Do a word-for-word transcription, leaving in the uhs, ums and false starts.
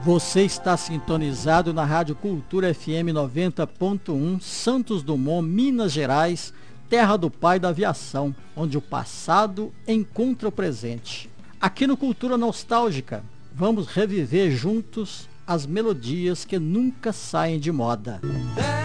Você está sintonizado na Rádio Cultura F M noventa ponto um, Santos Dumont, Minas Gerais, terra do pai da aviação, onde o passado encontra o presente. Aqui no Cultura Nostálgica, vamos reviver juntos as melodias que nunca saem de moda.